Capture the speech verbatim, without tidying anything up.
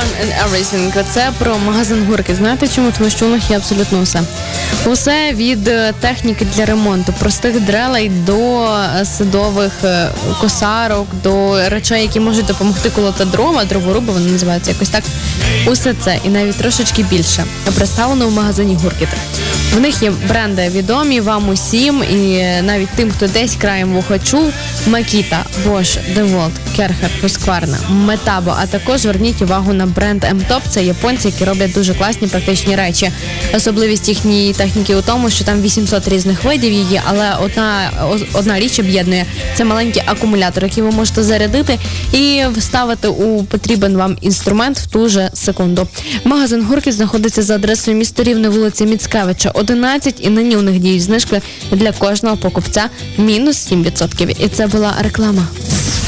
and Everything. Це про магазин Гуркіт. Знаєте чому? Тому що у них є абсолютно все. Усе від техніки для ремонту, простих дрелей до садових косарок, до речей, які можуть допомогти колоти дрова, дроворуби, вони називаються якось так. Усе це і навіть трошечки більше представлено в магазині Гуркіт. В них є бренди відомі вам усім і навіть тим, хто десь краєм вуха чув: Makita, Bosch, DeWalt, Керхер, Husqvarna, Metabo, а також зверніть увагу на бренд М-Топ. Це японці, які роблять дуже класні практичні речі. Особливість їхньої техніки у тому, що там вісімсот різних видів її, але одна, одна річ об'єднує. Це маленький акумулятор, який ви можете зарядити і вставити у потрібен вам інструмент в ту же секунду. Магазин Гуркіт знаходиться за адресою місто Рівне, вулиця Міцкевича, одинадцять, і нині у них діють знижки для кожного покупця мінус сім відсотків. І це була реклама.